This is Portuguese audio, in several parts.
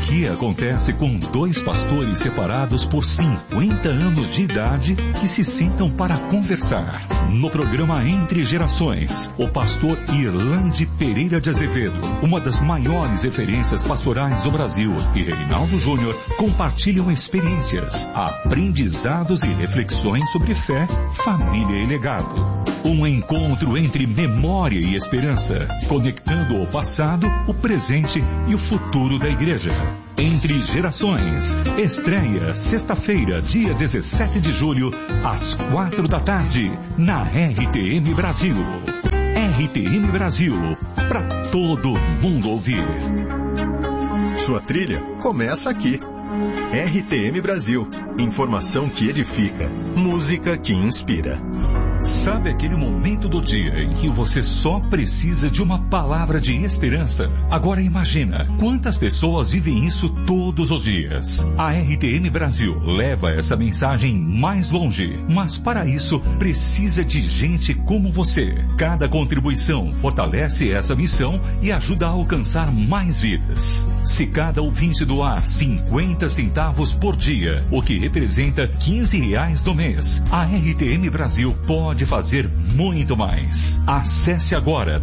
que acontece com dois pastores separados por 50 anos de idade que se sentam para conversar. No programa Entre Gerações, o pastor Irlande Pereira de Azevedo, uma das maiores referências pastorais do Brasil, e Reinaldo Júnior compartilham experiências, aprendizados e reflexões sobre fé, família e legado. Um encontro entre memória e esperança, conectando o passado, o presente e o futuro da igreja. Entre Gerações, estreia sexta-feira, dia 17 de julho, às 4 da tarde, na RTM Brasil. RTM Brasil, para todo mundo ouvir. Sua trilha começa aqui. RTM Brasil, informação que edifica, música que inspira. Sabe aquele momento do dia em que você só precisa de uma palavra de esperança? Agora imagina quantas pessoas vivem isso todos os dias. A RTM Brasil leva essa mensagem mais longe, mas para isso precisa de gente como você. Cada contribuição fortalece essa missão e ajuda a alcançar mais vidas. Se cada ouvinte doar 50 centavos por dia, o que representa R$15 no mês, a RTM Brasil pode fazer muito mais. Acesse agora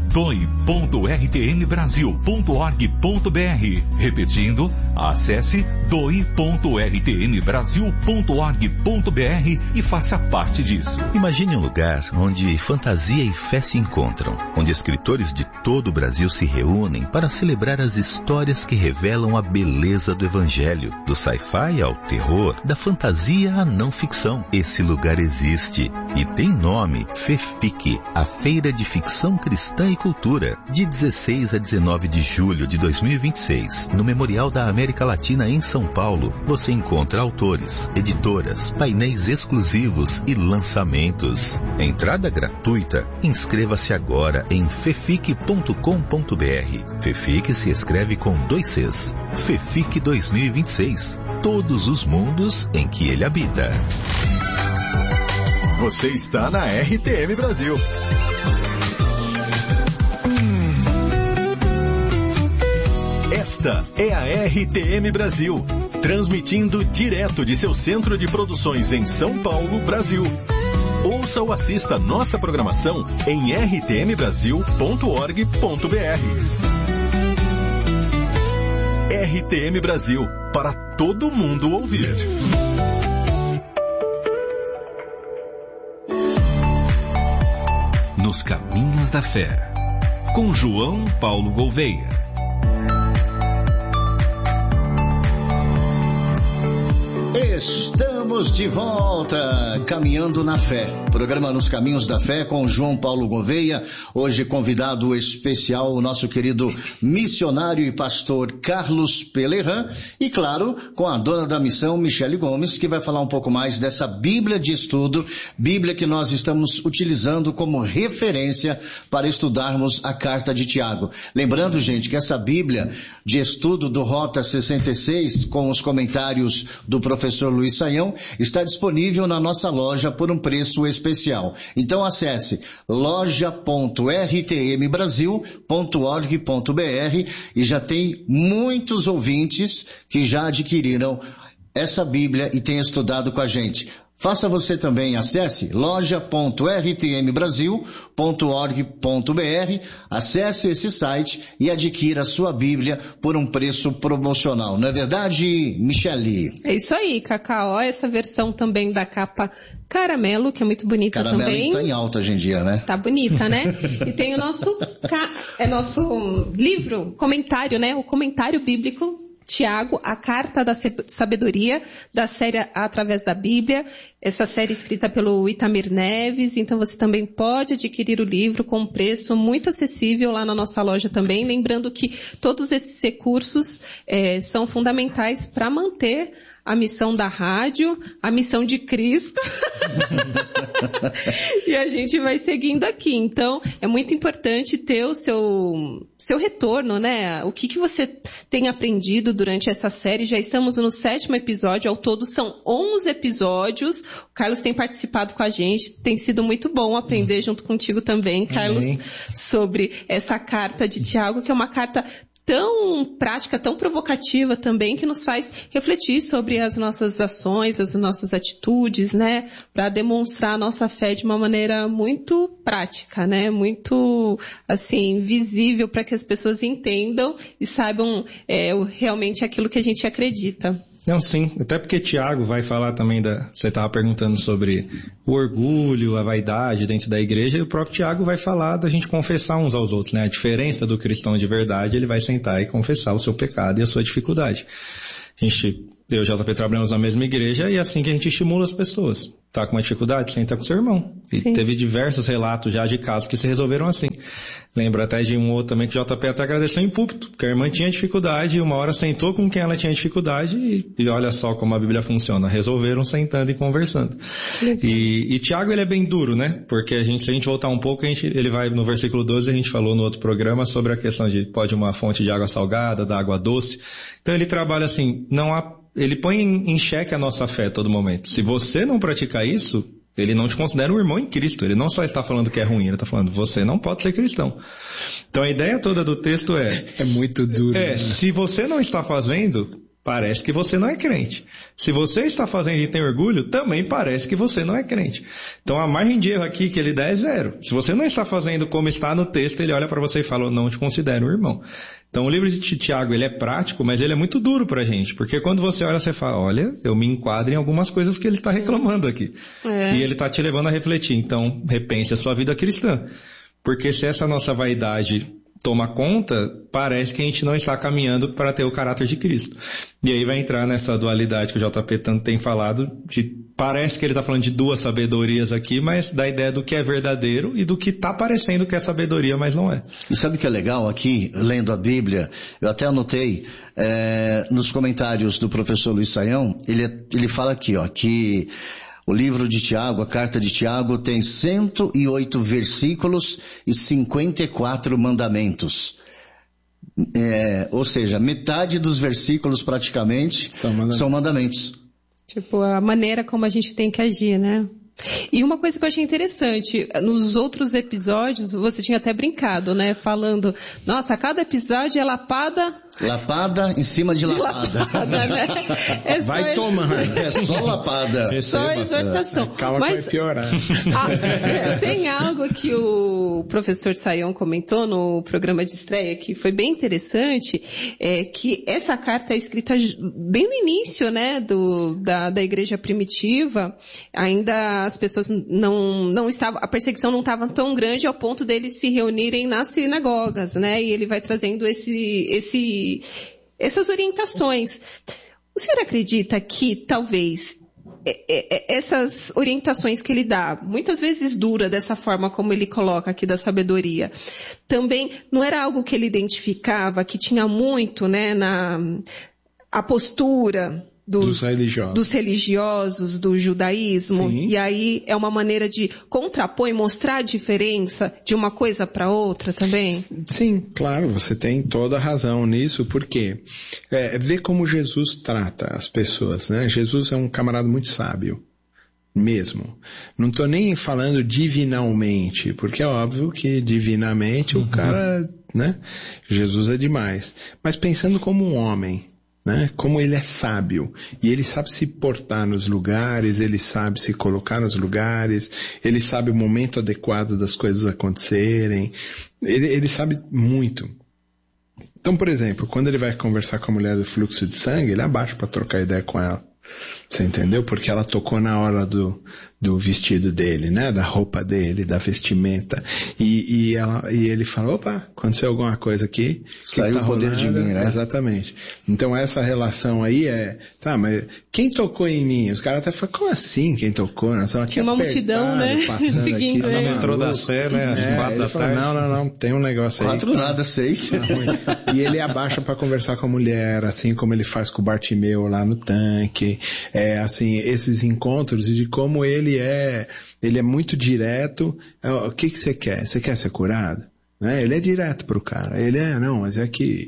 doe.rtmbrasil.org.br. Repetindo, acesse doe.rtmbrasil.org.br e faça parte disso. Imagine um lugar onde fantasia e fé se encontram, onde escritores de todo o Brasil se reúnem para celebrar as histórias que revelam a beleza do Evangelho, do sci-fi ao terror, da fantasia à não ficção. Esse lugar existe e tem nome: FEFIC, a Feira de Ficção Cristã e Cultura, de 16 a 19 de julho de 2026, no Memorial da América Latina em São Paulo. Você encontra autores, editoras, painéis exclusivos e lançamentos. Entrada gratuita. Inscreva-se agora em fefic.com.br. FEFIC se escreve com 2 Cs. FEFIC 2026. Todos os mundos em que ele habita. Você está na RTM Brasil. Esta é a RTM Brasil, transmitindo direto de seu centro de produções em São Paulo, Brasil. Ouça ou assista nossa programação em rtmbrasil.org.br. RTM Brasil, para todo mundo ouvir. Nos Caminhos da Fé, com João Paulo Gouveia. Estamos de volta, Caminhando na Fé. Programa Nos Caminhos da Fé com João Paulo Gouveia. Hoje convidado especial, o nosso querido missionário e pastor Carlos Pelerran. E claro, com a dona da missão, Michele Gomes, que vai falar um pouco mais dessa Bíblia de estudo. Bíblia que nós estamos utilizando como referência para estudarmos a carta de Tiago. Lembrando, gente, que essa Bíblia de estudo do Rota 66, com os comentários do professor Luiz Saião, está disponível na nossa loja por um preço especial. Então acesse loja.rtmbrasil.org.br e já tem muitos ouvintes que já adquiriram essa Bíblia e têm estudado com a gente. Faça você também, acesse loja.rtmbrasil.org.br, acesse esse site e adquira a sua Bíblia por um preço promocional. Não é verdade, Michele? É isso aí, Cacau. Essa versão também da capa caramelo, que é muito bonita também. Caramelo tá em alta hoje em dia, né? Tá bonita, né? E tem o nosso livro, comentário, né? O comentário bíblico Tiago, a Carta da Sabedoria, da série Através da Bíblia. Essa série escrita pelo Itamir Neves. Então você também pode adquirir o livro com um preço muito acessível lá na nossa loja também. Lembrando que todos esses recursos são fundamentais para manter a missão da rádio, a missão de Cristo. E a gente vai seguindo aqui. Então, é muito importante ter o seu retorno, né? O que você tem aprendido durante essa série. Já estamos no 7º episódio. Ao todo são 11 episódios. O Carlos tem participado com a gente. Tem sido muito bom aprender junto contigo também, Carlos, sobre essa carta de Tiago, que é uma carta tão prática, tão provocativa também, que nos faz refletir sobre as nossas ações, as nossas atitudes, né? Para demonstrar a nossa fé de uma maneira muito prática, né? Muito, assim, visível para que as pessoas entendam e saibam realmente aquilo que a gente acredita. Não, sim. Até porque Tiago vai falar também você estava perguntando sobre o orgulho, a vaidade dentro da igreja, e o próprio Tiago vai falar da gente confessar uns aos outros, né? A diferença do cristão de verdade, ele vai sentar e confessar o seu pecado e a sua dificuldade. Eu e o JP trabalhamos na mesma igreja e é assim que a gente estimula as pessoas. Tá com uma dificuldade? Senta com seu irmão. E Sim. Teve diversos relatos já de casos que se resolveram assim. Lembro até de um outro também que o JP até agradeceu em púlpito, porque a irmã tinha dificuldade e uma hora sentou com quem ela tinha dificuldade e olha só como a Bíblia funciona. Resolveram sentando e conversando. E Tiago, ele é bem duro, né? Porque se a gente voltar um pouco, ele vai no versículo 12, a gente falou no outro programa sobre a questão de pode uma fonte de água salgada, da água doce. Então ele trabalha assim, ele põe em xeque a nossa fé a todo momento. Se você não praticar isso, ele não te considera um irmão em Cristo. Ele não só está falando que é ruim, ele está falando, você não pode ser cristão. Então a ideia toda do texto é muito duro. Né? Se você não está fazendo, parece que você não é crente. Se você está fazendo e tem orgulho, também parece que você não é crente. Então a margem de erro aqui que ele dá é 0. Se você não está fazendo como está no texto, ele olha para você e fala, não te considero um irmão. Então o livro de Tiago, ele é prático, mas ele é muito duro pra gente, porque quando você olha, você fala, olha, eu me enquadro em algumas coisas que ele está reclamando aqui. E ele está te levando a refletir. Então, repense a sua vida cristã. Porque se essa nossa vaidade toma conta, parece que a gente não está caminhando para ter o caráter de Cristo. E aí vai entrar nessa dualidade que o JP tanto tem falado, parece que ele está falando de duas sabedorias aqui, mas da ideia do que é verdadeiro e do que está parecendo que é sabedoria, mas não é. E sabe o que é legal aqui, lendo a Bíblia? Eu até anotei, nos comentários do professor Luiz Saião, ele fala aqui, que o livro de Tiago, a carta de Tiago, tem 108 versículos e 54 mandamentos. Ou seja, metade dos versículos praticamente são mandamentos. Tipo, a maneira como a gente tem que agir, né? E uma coisa que eu achei interessante, nos outros episódios, você tinha até brincado, né? Falando, nossa, cada episódio é lapada em cima de lapada. Né? Vai tomando. É só lapada. Só exortação. Calma que vai piorar. Tem algo que o professor Saião comentou no programa de estreia que foi bem interessante, que essa carta é escrita bem no início, né, da igreja primitiva. Ainda as pessoas não estavam, a perseguição não estava tão grande ao ponto deles se reunirem nas sinagogas, né, e ele vai trazendo essas orientações. O senhor acredita que talvez essas orientações que ele dá, muitas vezes dura dessa forma como ele coloca aqui da sabedoria, também não era algo que ele identificava, que tinha muito, né, a postura dos religiosos, do judaísmo? Sim. E aí é uma maneira de contrapor e mostrar a diferença de uma coisa para outra também? Sim, claro, você tem toda a razão nisso, porque vê como Jesus trata as pessoas, né? Jesus é um camarada muito sábio, mesmo. Não estou nem falando divinalmente, porque é óbvio que divinamente o cara, né? Jesus é demais. Mas pensando como um homem, né? Como ele é sábio, e ele sabe se portar nos lugares, ele sabe se colocar nos lugares, ele sabe o momento adequado das coisas acontecerem, ele sabe muito. Então, por exemplo, quando ele vai conversar com a mulher do fluxo de sangue, ele abaixa para trocar ideia com ela. Você entendeu? Porque ela tocou na hora do vestido dele, né? Da roupa dele, da vestimenta. E ele falou, opa, aconteceu alguma coisa aqui. Saiu o poder de mim, né? Exatamente. Então essa relação aí mas quem tocou em mim? Os caras até falam, como assim quem tocou? Tinha uma multidão, né? Seguindo ele. No metrô da Sé, né? Às 4 da tarde. Não, tem um negócio aí. 4 nada, 6. E ele abaixa para conversar com a mulher, assim como ele faz com o Bartimeu lá no tanque. Assim, esses encontros e de como ele é muito direto. O que você quer? Você quer ser curado? Né? Ele é direto pro cara. Ele mas é que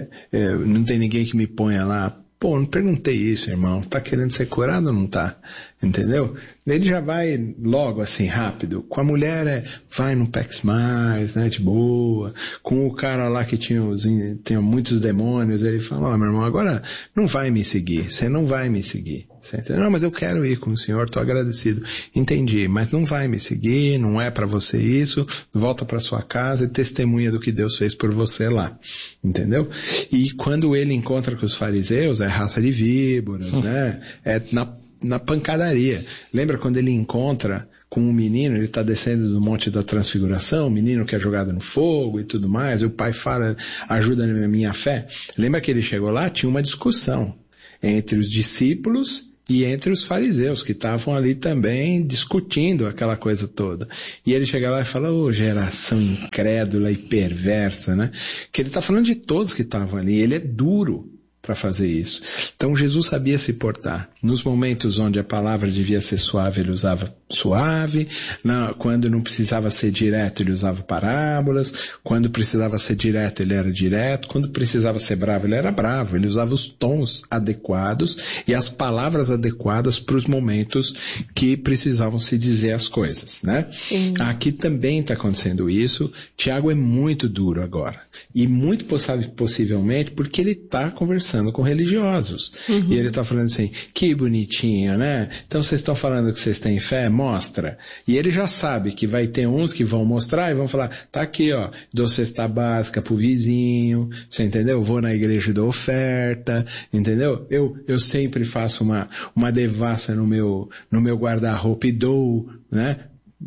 não tem ninguém que me ponha lá. Pô, não perguntei isso, irmão. Tá querendo ser curado ou não tá? Entendeu? Ele já vai logo assim, rápido. Com a mulher vai no Pex Mais, né, de boa. Com o cara lá que tinha muitos demônios, ele fala, meu irmão, agora não vai me seguir, você não vai me seguir. Você entendeu? Não, mas eu quero ir com o senhor, tô agradecido. Entendi, mas não vai me seguir, não é pra você isso, volta pra sua casa e testemunha do que Deus fez por você lá. Entendeu? E quando ele encontra com os fariseus, é raça de víboras, né? É na pancadaria. Lembra quando ele encontra com um menino, ele está descendo do Monte da Transfiguração, o menino que é jogado no fogo e tudo mais, e o pai fala, ajuda na minha fé. Lembra que ele chegou lá? Tinha uma discussão entre os discípulos e entre os fariseus, que estavam ali também discutindo aquela coisa toda. E ele chega lá e fala, geração incrédula e perversa, né? Que ele está falando de todos que estavam ali, ele é duro para fazer isso. Então Jesus sabia se portar. Nos momentos onde a palavra devia ser suave, ele usava suave. Quando não precisava ser direto, ele usava parábolas. Quando precisava ser direto, ele era direto. Quando precisava ser bravo, ele era bravo. Ele usava os tons adequados e as palavras adequadas para os momentos que precisavam se dizer as coisas, né? Sim. Aqui também está acontecendo isso. Tiago é muito duro agora. E muito possivelmente porque ele está conversando com religiosos. E ele está falando assim, que bonitinho, né? Então vocês estão falando que vocês têm fé? Mostra. E ele já sabe que vai ter uns que vão mostrar e vão falar, tá aqui, ó, dou cesta básica pro vizinho, você entendeu? Vou na igreja e dou oferta, entendeu? Eu sempre faço uma devassa no meu guarda-roupa e dou, né?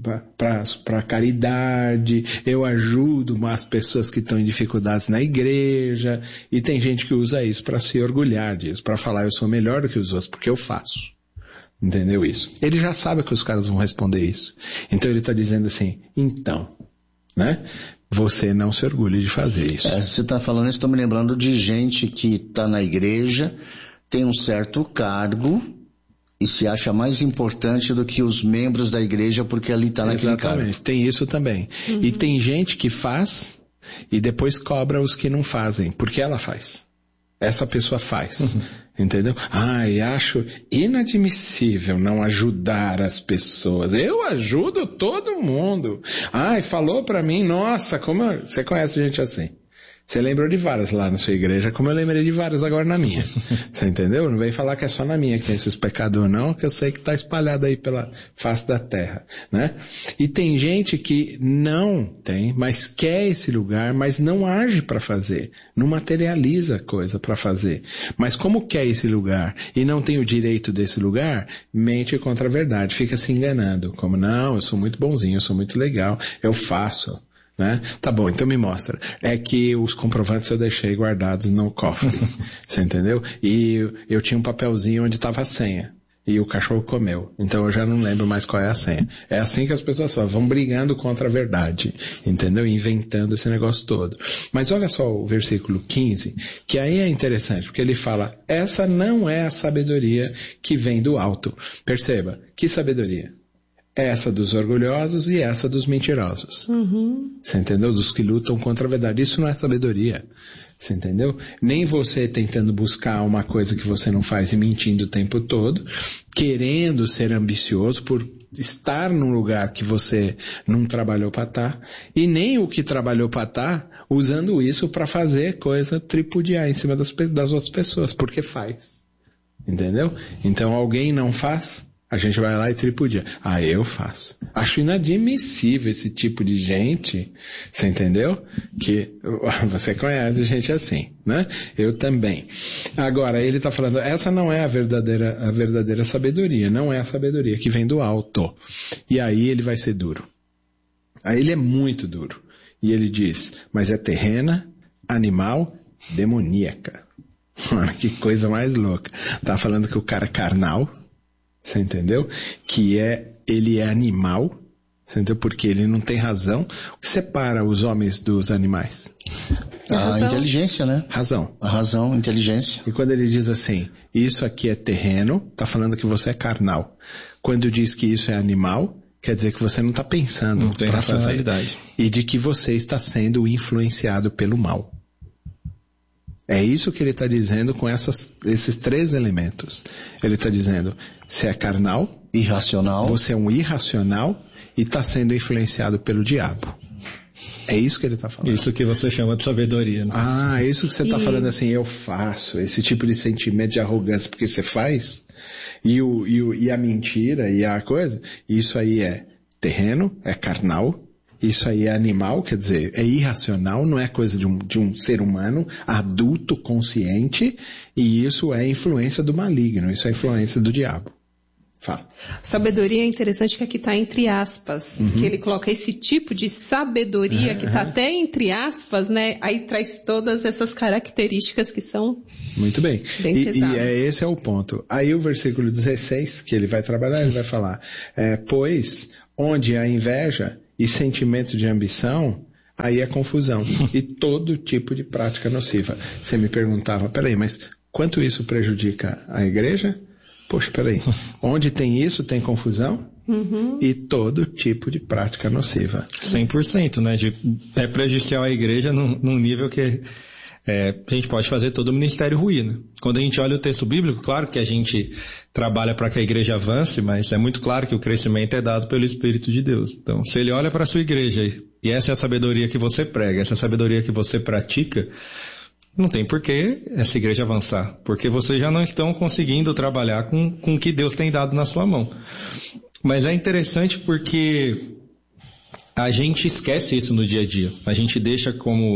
Para caridade, eu ajudo as pessoas que estão em dificuldades na igreja, e tem gente que usa isso para se orgulhar disso, para falar eu sou melhor do que os outros porque eu faço, entendeu isso? Ele já sabe que os caras vão responder isso, então ele está dizendo assim, então, né? Você não se orgulhe de fazer isso. Você está falando isso, estou me lembrando de gente que está na igreja, tem um certo cargo e se acha mais importante do que os membros da igreja porque ali está naquele cargo. Exatamente, tem isso também. E tem gente que faz e depois cobra os que não fazem, porque ela faz. Essa pessoa faz, entendeu? Acho inadmissível não ajudar as pessoas. Eu ajudo todo mundo. Falou pra mim, nossa, você conhece gente assim. Você lembrou de várias lá na sua igreja, como eu lembrei de várias agora na minha. Você entendeu? Não vem falar que é só na minha que tem esses pecadores não, que eu sei que está espalhado aí pela face da terra, né? E tem gente que não tem, mas quer esse lugar, mas não age para fazer. Não materializa a coisa para fazer. Mas como quer esse lugar e não tem o direito desse lugar, mente contra a verdade, fica se enganando. Como, não, eu sou muito bonzinho, eu sou muito legal, eu faço. Né? Tá bom, então me mostra. É que os comprovantes eu deixei guardados no cofre. Você entendeu? E eu tinha um papelzinho onde estava a senha. E o cachorro comeu. Então eu já não lembro mais qual é a senha. É assim que as pessoas vão brigando contra a verdade. Entendeu? Inventando esse negócio todo. Mas olha só o versículo 15, que aí é interessante, porque ele fala, essa não é a sabedoria que vem do alto. Perceba, que sabedoria? Essa dos orgulhosos e essa dos mentirosos. Você entendeu? Dos que lutam contra a verdade. Isso não é sabedoria. Você entendeu? Nem você tentando buscar uma coisa que você não faz e mentindo o tempo todo, querendo ser ambicioso por estar num lugar que você não trabalhou para estar, e nem o que trabalhou para estar, usando isso para fazer coisa tripudiar em cima das outras pessoas, porque faz. Entendeu? Então alguém não faz, a gente vai lá e tripudia. Eu faço. Acho inadmissível esse tipo de gente, você entendeu? Que você conhece gente assim, né? Eu também. Agora, ele está falando, essa não é a verdadeira sabedoria, não é a sabedoria que vem do alto. E aí ele vai ser duro. Aí ele é muito duro. E ele diz, mas é terrena, animal, demoníaca. Que coisa mais louca. Tá falando que o cara é carnal, você entendeu? Que ele é animal, você entendeu? Porque ele não tem razão. O que separa os homens dos animais? A inteligência, né? Razão. A razão, inteligência. E quando ele diz assim, isso aqui é terreno, tá falando que você é carnal. Quando diz que isso é animal, quer dizer que você não está pensando para fazer. E de que você está sendo influenciado pelo mal. É isso que ele está dizendo com esses 3 elementos. Ele está dizendo, você é carnal, irracional, você é um irracional e está sendo influenciado pelo diabo. É isso que ele está falando. Isso que você chama de sabedoria, né? Ah, isso que você está falando assim, eu faço, esse tipo de sentimento de arrogância porque você faz, e a mentira e a coisa, isso aí é terreno, é carnal, isso aí é animal, quer dizer, é irracional, não é coisa de um ser humano adulto, consciente, e isso é influência do maligno, isso é influência do diabo. Fala. Sabedoria é interessante que aqui está entre aspas, que ele coloca esse tipo de sabedoria que está até entre aspas, né? Aí traz todas essas características que são muito bem. pesadas. Esse é o ponto. Aí o versículo 16, que ele vai trabalhar, ele vai falar, pois onde há inveja e sentimento de ambição, aí é confusão e todo tipo de prática nociva. Você me perguntava, peraí, mas quanto isso prejudica a igreja? Poxa, peraí, onde tem isso, tem confusão e todo tipo de prática nociva. 100%, né? É prejudicial à igreja num nível que a gente pode fazer todo o ministério ruir, né? Quando a gente olha o texto bíblico, claro que a gente trabalha para que a igreja avance, mas é muito claro que o crescimento é dado pelo Espírito de Deus. Então, se ele olha para a sua igreja e essa é a sabedoria que você prega, essa é a sabedoria que você pratica, não tem por que essa igreja avançar, porque vocês já não estão conseguindo trabalhar com o que Deus tem dado na sua mão. Mas é interessante porque a gente esquece isso no dia a dia. A gente deixa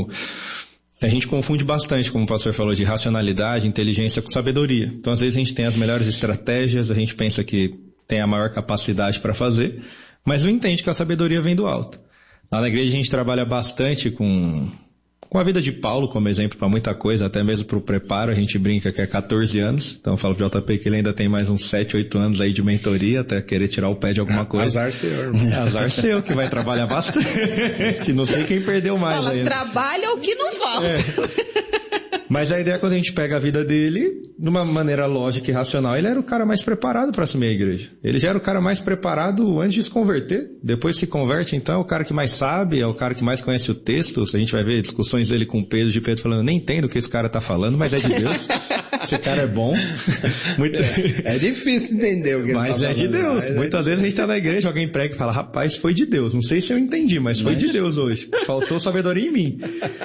a gente confunde bastante, como o pastor falou, de racionalidade, inteligência com sabedoria. Então, às vezes, a gente tem as melhores estratégias, a gente pensa que tem a maior capacidade para fazer, mas não entende que a sabedoria vem do alto. Lá na igreja, a gente trabalha bastante com a vida de Paulo como exemplo para muita coisa, até mesmo para o preparo, a gente brinca que é 14 anos, então eu falo pro JP que ele ainda tem mais uns 7, 8 anos aí de mentoria, até querer tirar o pé de alguma coisa. Azar seu, irmão. Azar seu, que vai trabalhar bastante, não sei quem perdeu mais aí. Trabalha o que não falta. Mas a ideia é quando a gente pega a vida dele, de uma maneira lógica e racional, ele era o cara mais preparado para assumir a igreja. Ele já era o cara mais preparado antes de se converter. Depois se converte, então é o cara que mais sabe, é o cara que mais conhece o texto. A gente vai ver discussões dele com Pedro, de Pedro falando, nem entendo o que esse cara tá falando, mas é de Deus. Esse cara é bom. É difícil entender o que ele mas tá é de Deus. Muitas vezes a gente tá na igreja, alguém prega e fala, rapaz, foi de Deus. Não sei se eu entendi, mas foi de Deus hoje. Faltou sabedoria em mim.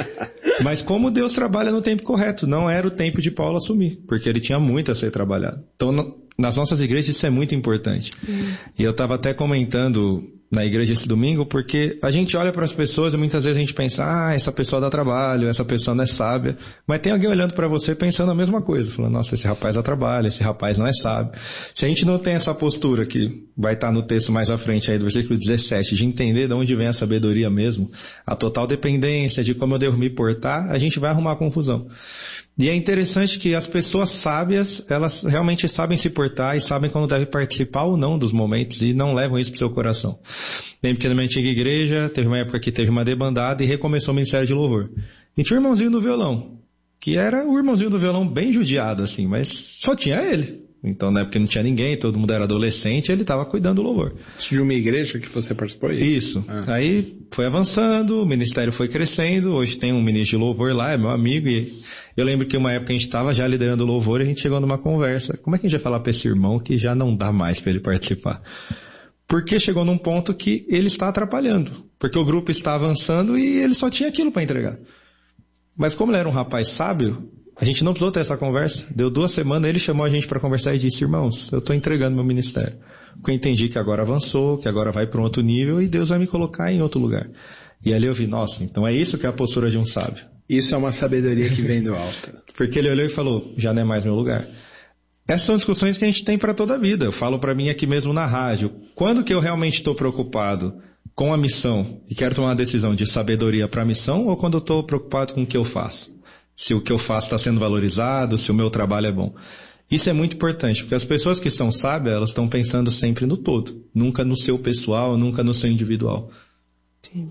Mas como Deus trabalha no tempo correto, não era o tempo de Paulo assumir, porque ele tinha muito a ser trabalhado. Então, nas nossas igrejas isso é muito importante. E eu estava até comentando na igreja esse domingo, porque a gente olha para as pessoas e muitas vezes a gente pensa, essa pessoa dá trabalho, essa pessoa não é sábia, mas tem alguém olhando para você pensando a mesma coisa, falando, nossa, esse rapaz dá trabalho, esse rapaz não é sábio. Se a gente não tem essa postura que vai estar no texto mais à frente aí do versículo 17, de entender de onde vem a sabedoria mesmo, a total dependência de como eu devo me portar, a gente vai arrumar confusão. E é interessante que as pessoas sábias, elas realmente sabem se portar e sabem quando devem participar ou não dos momentos e não levam isso para o seu coração. Lembro que na minha antiga igreja, teve uma época que teve uma debandada e recomeçou o ministério de louvor. E tinha o irmãozinho do violão, que era o irmãozinho do violão bem judiado, assim, mas só tinha ele. Então, na época não tinha ninguém, todo mundo era adolescente, ele estava cuidando do louvor. De uma igreja que você participou? Isso. Aí foi avançando, o ministério foi crescendo, hoje tem um ministro de louvor lá, é meu amigo, e eu lembro que uma época a gente estava já liderando o louvor e a gente chegou numa conversa. Como é que a gente vai falar para esse irmão que já não dá mais para ele participar? Porque chegou num ponto que ele está atrapalhando, porque o grupo está avançando e ele só tinha aquilo para entregar. Mas como ele era um rapaz sábio, a gente não precisou ter essa conversa. Deu 2 semanas, ele chamou a gente para conversar e disse, irmãos, eu estou entregando meu ministério. Porque eu entendi que agora avançou, que agora vai para um outro nível e Deus vai me colocar em outro lugar. E ali eu vi, nossa, então é isso que é a postura de um sábio. Isso é uma sabedoria que vem do alto. Porque ele olhou e falou, já não é mais meu lugar. Essas são discussões que a gente tem para toda a vida. Eu falo para mim aqui mesmo na rádio. Quando que eu realmente estou preocupado com a missão e quero tomar uma decisão de sabedoria para a missão ou quando eu estou preocupado com o que eu faço? Se o que eu faço está sendo valorizado, se o meu trabalho é bom. Isso é muito importante, porque as pessoas que são sábias, elas estão pensando sempre no todo. Nunca no seu pessoal, nunca no seu individual. Sim.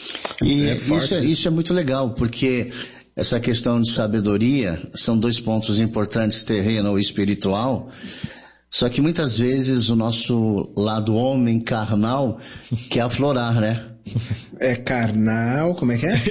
E isso é muito legal, porque essa questão de sabedoria são 2 pontos importantes, terreno e espiritual. Só que muitas vezes o nosso lado homem carnal quer aflorar, né? carnal, como é que é?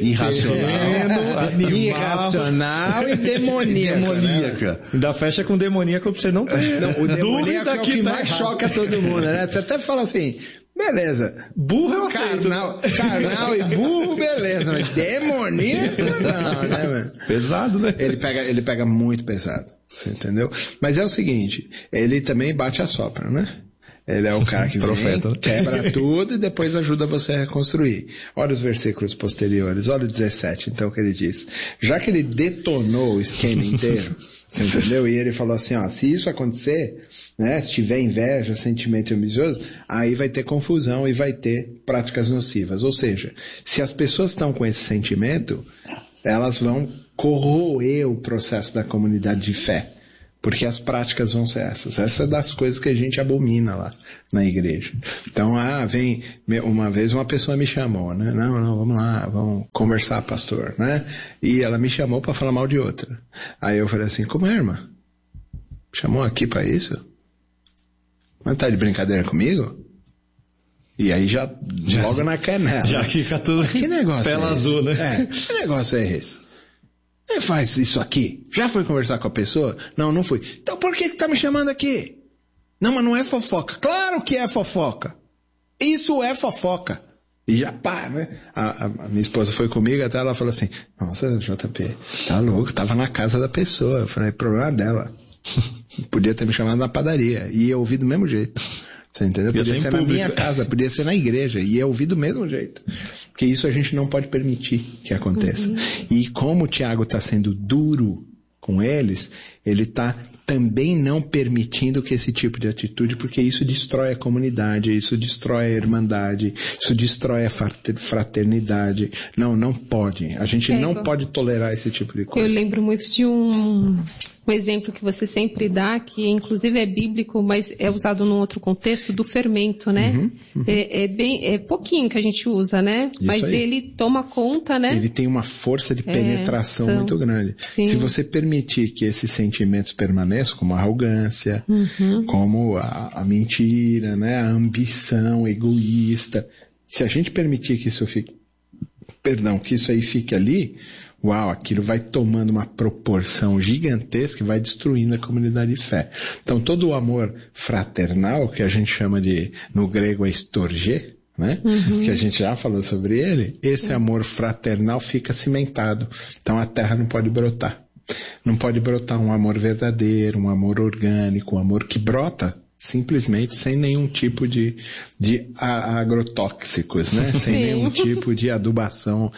Irracional e demoníaca. Ainda fecha com demoníaco pra você não ter. Não, o demoníaco é o que mais choca todo mundo, né? Você até fala assim, beleza. Burro eu aceito. Carnal e burro, beleza. Mas demoníaco, não, né, mano? Pesado, né? Ele pega muito pesado. Você entendeu? Mas é o seguinte, ele também bate a sopra, né? Ele é o cara que profeta, vem, quebra tudo e depois ajuda você a reconstruir. Olha os versículos posteriores, olha o 17, então, que ele diz. Já que ele detonou o esquema inteiro, você entendeu? E ele falou assim, ó, se isso acontecer, né, se tiver inveja, sentimento ambicioso, aí vai ter confusão e vai ter práticas nocivas. Ou seja, se as pessoas estão com esse sentimento, elas vão corroer o processo da comunidade de fé. Porque as práticas vão ser essas. Essa é das coisas que a gente abomina lá na igreja. Então, uma vez uma pessoa me chamou, né? Não, vamos lá, vamos conversar, pastor, né? E ela me chamou para falar mal de outra. Aí eu falei assim, como é, irmã? Chamou aqui para isso? Mas tá de brincadeira comigo? E aí já logo na canela. Já fica tudo. Que negócio tela azul, né? Que negócio é esse? Ele faz isso aqui? Já foi conversar com a pessoa? Não fui. Então por que tá me chamando aqui? Não, mas não é fofoca. Claro que é fofoca. Isso é fofoca. E já pá, né? A minha esposa foi comigo, até ela falou assim, nossa, JP, tá louco, tava na casa da pessoa. Eu falei, problema dela. Podia ter me chamado na padaria. E eu ouvi do mesmo jeito. Você entendeu? Podia ser na minha casa, podia ser na igreja, e eu ouvi do mesmo jeito. Porque isso a gente não pode permitir que aconteça. E como o Tiago está sendo duro com eles, ele está também não permitindo que esse tipo de atitude, porque isso destrói a comunidade, isso destrói a irmandade, isso destrói a fraternidade. Não pode. A gente não pode tolerar esse tipo de coisa. Eu lembro muito de um exemplo que você sempre dá, que inclusive é bíblico, mas é usado num outro contexto, do fermento, né? É pouquinho que a gente usa, né? Isso mas aí. Ele toma conta, né? Ele tem uma força de penetração muito grande. Sim. Se você permitir que esses sentimentos permaneçam, como a arrogância, como a mentira, né? A ambição egoísta, se a gente permitir que isso fique, que isso aí fique ali, uau, aquilo vai tomando uma proporção gigantesca e vai destruindo a comunidade de fé. Então todo o amor fraternal, que a gente chama de, no grego é storge, né? Que a gente já falou sobre ele, esse amor fraternal fica cimentado. Então a terra não pode brotar. Não pode brotar um amor verdadeiro, um amor orgânico, um amor que brota simplesmente sem nenhum tipo de agrotóxicos, né? Sem nenhum tipo de adubação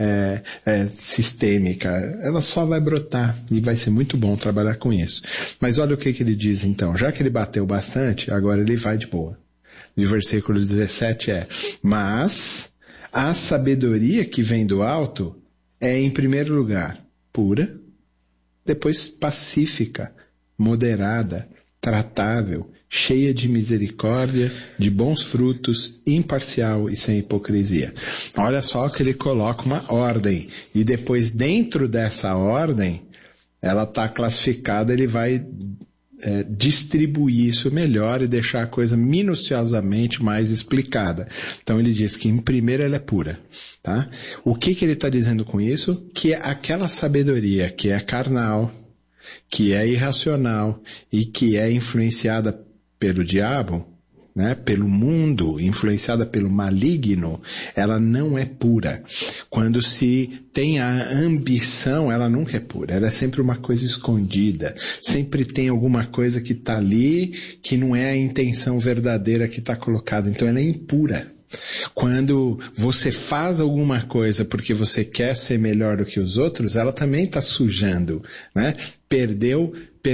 sistêmica. Ela só vai brotar e vai ser muito bom trabalhar com isso. Mas olha o que ele diz então. Já que ele bateu bastante, agora ele vai de boa. E o versículo 17 mas a sabedoria que vem do alto é, em primeiro lugar, pura, depois pacífica, moderada, tratável, cheia de misericórdia, de bons frutos, imparcial e sem hipocrisia. Olha só que ele coloca uma ordem. E depois, dentro dessa ordem, ela está classificada, ele vai distribuir isso melhor e deixar a coisa minuciosamente mais explicada. Então ele diz que em primeiro ela é pura. Tá? O que ele está dizendo com isso? Que é aquela sabedoria que é carnal, que é irracional e que é influenciada pelo diabo, né, pelo mundo, influenciada pelo maligno, ela não é pura. Quando se tem a ambição, ela nunca é pura. Ela é sempre uma coisa escondida. Sempre tem alguma coisa que está ali que não é a intenção verdadeira que está colocada. Então ela é impura. Quando você faz alguma coisa porque você quer ser melhor do que os outros, ela também está sujando, né? Perdeu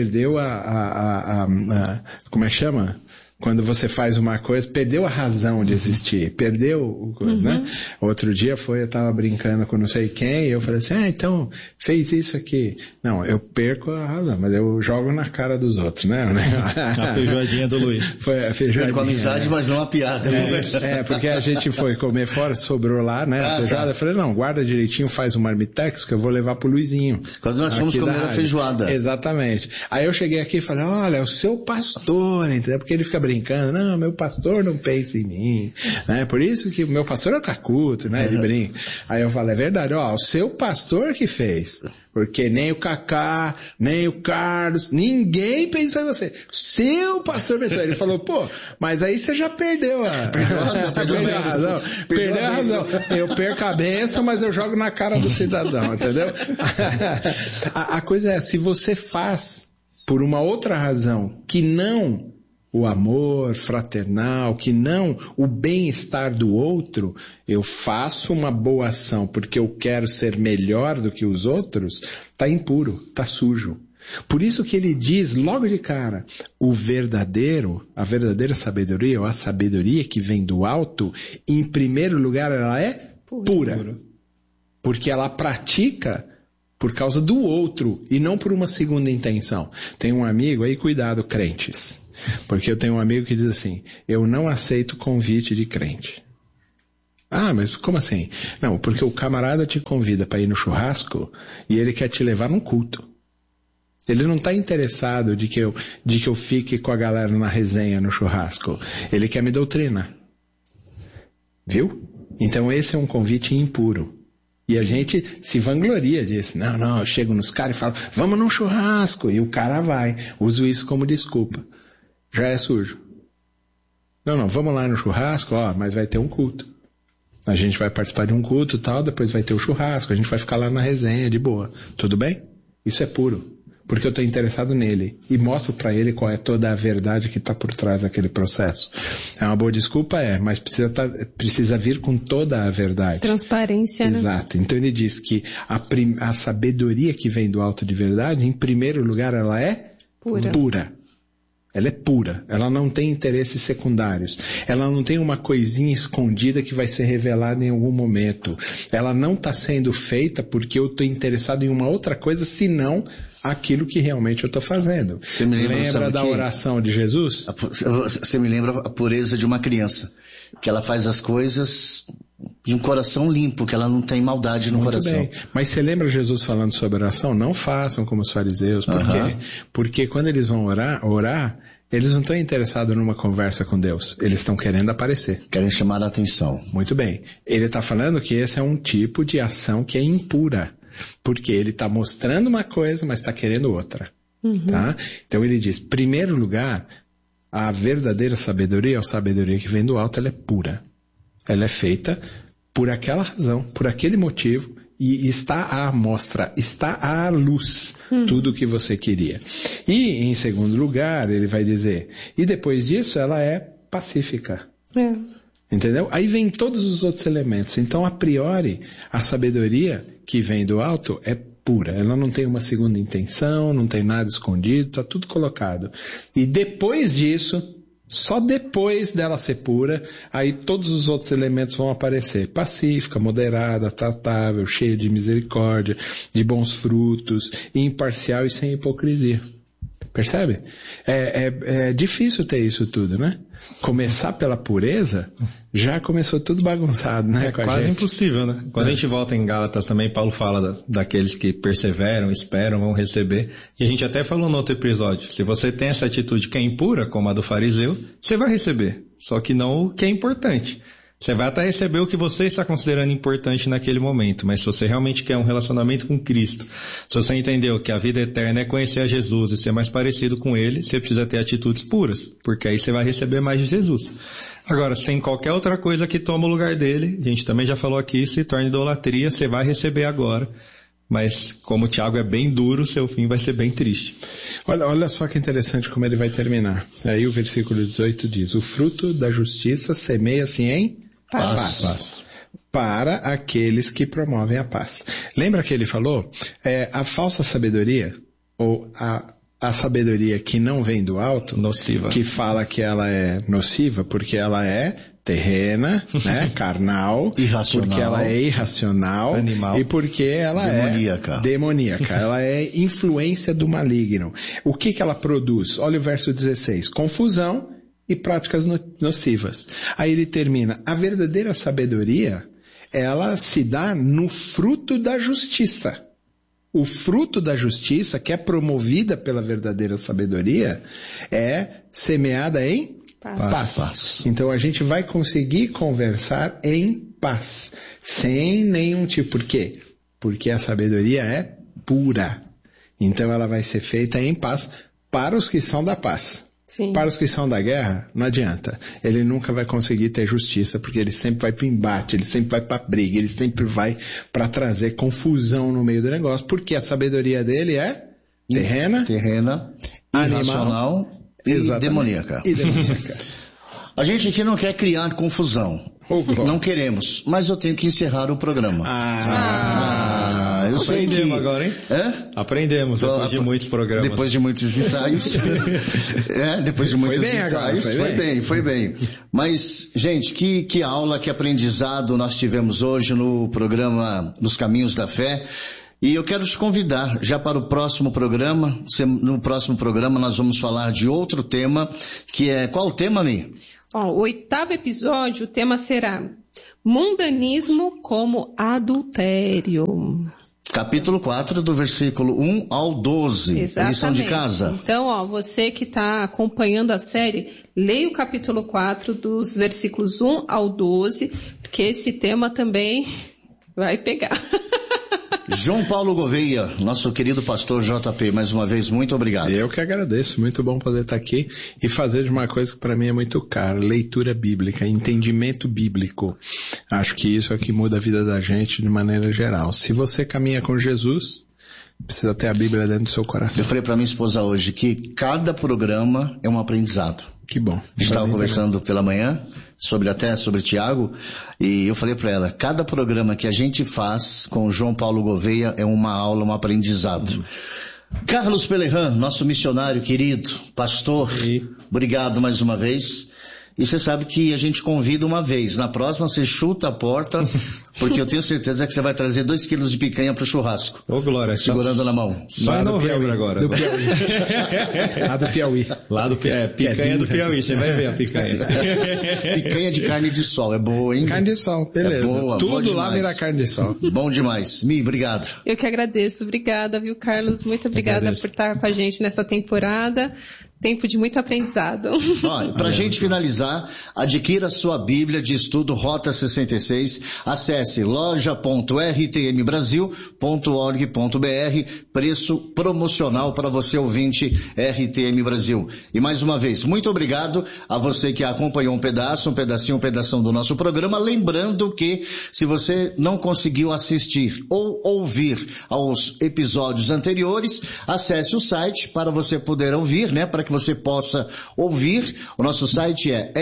como é que chama? Quando você faz uma coisa, perdeu a razão de existir, perdeu, né? Outro dia eu tava brincando com não sei quem, e eu falei assim, então, fez isso aqui. Não, eu perco a razão, mas eu jogo na cara dos outros, né? A feijoadinha do Luiz. Foi a feijoadinha. Com amizade, mas não a piada. Porque a gente foi comer fora, sobrou lá, né? A feijoada. Eu falei, não, guarda direitinho, faz um marmitex que eu vou levar pro Luizinho. Quando nós fomos comer a feijoada. Exatamente. Aí eu cheguei aqui e falei, olha, é o seu pastor, entendeu? Porque ele fica brincando. brincando, não, meu pastor não pensa em mim, né? Por isso que o meu pastor é o cacuto, né? Ele brinca. Aí eu falo, é verdade, ó, o seu pastor que fez. Porque nem o Cacá, nem o Carlos, ninguém pensou em você. Seu pastor pensou. Ele falou, pô, mas aí você já perdeu perdeu a razão. Eu perco a bênção, mas eu jogo na cara do cidadão, entendeu? A coisa é, se você faz por uma outra razão, que não o amor fraternal, que não o bem-estar do outro, eu faço uma boa ação porque eu quero ser melhor do que os outros, tá impuro, tá sujo. Por isso que ele diz logo de cara, a verdadeira sabedoria, ou a sabedoria que vem do alto, em primeiro lugar ela é pura. Porque ela pratica por causa do outro e não por uma segunda intenção. Tem um amigo aí, cuidado, crentes. Porque eu tenho um amigo que diz assim, eu não aceito convite de crente. Ah, mas como assim? Não, porque o camarada te convida para ir no churrasco e ele quer te levar num culto. Ele não está interessado de que eu fique com a galera na resenha no churrasco. Ele quer me doutrinar. Viu? Então esse é um convite impuro. E a gente se vangloria disso. Não, eu chego nos caras e falo, vamos num churrasco. E o cara vai. Uso isso como desculpa. Já é sujo. Não, vamos lá no churrasco, mas vai ter um culto. A gente vai participar de um culto e tal, depois vai ter o churrasco, a gente vai ficar lá na resenha de boa. Tudo bem? Isso é puro. Porque eu estou interessado nele e mostro para ele qual é toda a verdade que está por trás daquele processo. É uma boa desculpa, mas precisa vir com toda a verdade. Transparência, né? Exato. Então ele diz que a sabedoria que vem do alto de verdade, em primeiro lugar, ela é pura. Ela é pura, ela não tem interesses secundários, ela não tem uma coisinha escondida que vai ser revelada em algum momento, ela não está sendo feita porque eu estou interessado em uma outra coisa, senão aquilo que realmente eu estou fazendo. Você me lembra da oração de Jesus? Você me lembra a pureza de uma criança, que ela faz as coisas de um coração limpo, que ela não tem maldade no coração. Bem. Mas você lembra Jesus falando sobre oração? Não façam como os fariseus. Por quê? Porque quando eles vão orar, eles não estão interessados numa conversa com Deus. Eles estão querendo aparecer. Querem chamar a atenção. Muito bem. Ele está falando que esse é um tipo de ação que é impura. Porque ele está mostrando uma coisa, mas está querendo outra. Tá? Então ele diz, primeiro lugar, a verdadeira sabedoria, a sabedoria que vem do alto, ela é pura. Ela é feita por aquela razão, por aquele motivo, e está à mostra, está à luz tudo o que você queria. E, em segundo lugar, ele vai dizer, e depois disso ela é pacífica. Entendeu? Aí vem todos os outros elementos. Então, a priori, a sabedoria que vem do alto é pura. Ela não tem uma segunda intenção, não tem nada escondido, está tudo colocado. E depois disso, só depois dela ser pura, aí todos os outros elementos vão aparecer. Pacífica, moderada, tratável, cheia de misericórdia, de bons frutos, imparcial e sem hipocrisia. Percebe? É difícil ter isso tudo, né? Começar pela pureza, já começou tudo bagunçado, né? É quase impossível, né? Quando a gente volta em Gálatas também, Paulo fala daqueles que perseveram, esperam, vão receber. E a gente até falou no outro episódio, se você tem essa atitude que é impura, como a do fariseu, você vai receber. Só que não o que é importante. Você vai até receber o que você está considerando importante naquele momento, mas se você realmente quer um relacionamento com Cristo, se você entendeu que a vida eterna é conhecer a Jesus e ser mais parecido com Ele, você precisa ter atitudes puras, porque aí você vai receber mais de Jesus. Agora, se tem qualquer outra coisa que toma o lugar dele, a gente também já falou aqui, se torna idolatria, você vai receber agora, mas como o Tiago é bem duro, seu fim vai ser bem triste. Olha só que interessante como ele vai terminar. Aí o versículo 18 diz, o fruto da justiça semeia-se em paz. Para aqueles que promovem a paz. Lembra que ele falou? A falsa sabedoria, ou a sabedoria que não vem do alto, nociva, que fala que ela é nociva porque ela é terrena, né, carnal, irracional, porque ela é irracional, animal, e porque ela demoníaca. É demoníaca, ela é influência do maligno. O que ela produz? Olha o verso 16, confusão e práticas nocivas. Aí ele termina, a verdadeira sabedoria, ela se dá no fruto da justiça. O fruto da justiça, que é promovida pela verdadeira sabedoria, é semeada em Paz. Então a gente vai conseguir conversar em paz, sem nenhum tipo. Por quê? Porque a sabedoria é pura. Então ela vai ser feita em paz para os que são da paz. Sim. Para os que são da guerra, não adianta. Ele nunca vai conseguir ter justiça, porque ele sempre vai para o embate, ele sempre vai para a briga, ele sempre vai para trazer confusão no meio do negócio, porque a sabedoria dele é terrena, irracional e demoníaca. A gente aqui não quer criar confusão. Não queremos, mas eu tenho que encerrar o programa. Eu sei que... Aprendemos agora, hein? Aprendemos, depois de muitos programas. Depois de muitos ensaios. Foi bem. Mas, gente, que aula, que aprendizado nós tivemos hoje no programa Nos Caminhos da Fé. E eu quero te convidar já para o próximo programa. No próximo programa nós vamos falar de outro tema, que é... Qual o tema, Mi? O 8º episódio, o tema será Mundanismo como Adultério. Capítulo 4, do versículo 1 ao 12. Exatamente. Lição de casa. Então, você que está acompanhando a série, leia o capítulo 4 dos versículos 1 ao 12, porque esse tema também vai pegar. João Paulo Gouveia, nosso querido pastor JP, mais uma vez, muito obrigado. Eu que agradeço, muito bom poder estar aqui e fazer de uma coisa que para mim é muito cara, leitura bíblica, entendimento bíblico. Acho que isso é o que muda a vida da gente de maneira geral. Se você caminha com Jesus, precisa ter a Bíblia dentro do seu coração. Eu falei para minha esposa hoje que cada programa é um aprendizado. Que bom. A gente estava conversando pela manhã sobre Tiago, e eu falei para ela, cada programa que a gente faz com o João Paulo Gouveia é uma aula, um aprendizado. Carlos Pelerran, nosso missionário querido, pastor, obrigado mais uma vez. E você sabe que a gente convida uma vez. Na próxima você chuta a porta, porque eu tenho certeza que você vai trazer 2 quilos de picanha pro churrasco. Ô, Glória. Segurando na mão. Só em novembro agora. Do Piauí. Lá do Piauí. Picanha do Piauí, você vai ver a picanha. Picanha de carne de sol, é boa, hein? Carne de sol, beleza. É boa, tudo boa lá vira carne de sol. Bom demais. Mi, obrigado. Eu que agradeço. Obrigada, viu, Carlos? Muito obrigada por estar com a gente nessa temporada. Tempo de muito aprendizado. Olha, pra gente finalizar, adquira sua Bíblia de Estudo Rota 66, acesse loja.rtmbrasil.org.br, preço promocional para você ouvinte RTM Brasil. E mais uma vez, muito obrigado a você que acompanhou um pedacinho do nosso programa, lembrando que se você não conseguiu assistir ou ouvir aos episódios anteriores, acesse o site para você poder ouvir, né, para que você possa ouvir. O nosso site é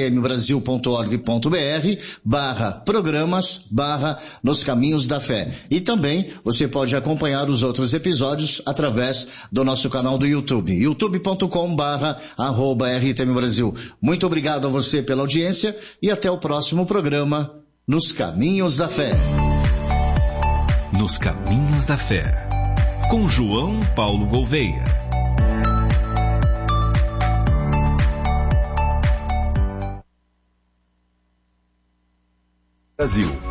rtmbrasil.org.br/programas/Nos Caminhos da Fé. E também você pode acompanhar os outros episódios através do nosso canal do YouTube, youtube.com/@rtmbrasil. Muito obrigado a você pela audiência e até o próximo programa Nos Caminhos da Fé. Nos Caminhos da Fé, com João Paulo Gouveia. Brasil.